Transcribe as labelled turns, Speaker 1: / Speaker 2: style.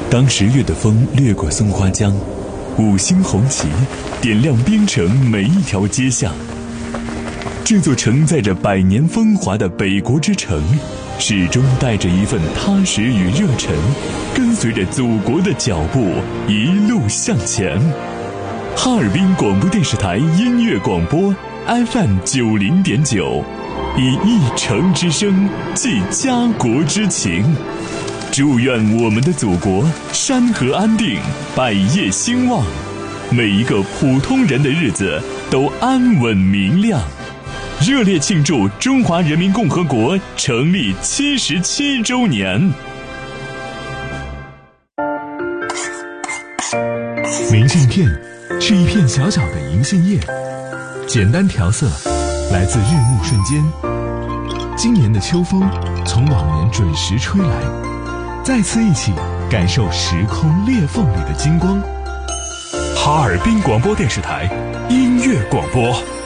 Speaker 1: 当10月的风掠过松花江，五星红旗点亮边城每一条街巷。这座承载着100年风华的北国之城，始终带着一份踏实与热忱，跟随着祖国的脚步一路向前。哈尔滨广播电视台音乐广播 FM 90.9，以一城之声寄家国之情。祝愿我们的祖国山河安定，百业兴旺，每一个普通人的日子都安稳明亮。热烈庆祝中华人民共和国成立77周年。
Speaker 2: 明信片是一片小小的银杏叶，简单调色，来自日暮瞬间。今年的秋风从往年准时吹来，再次一起感受时空裂缝里的金光。
Speaker 3: 哈尔滨广播电视台音乐广播。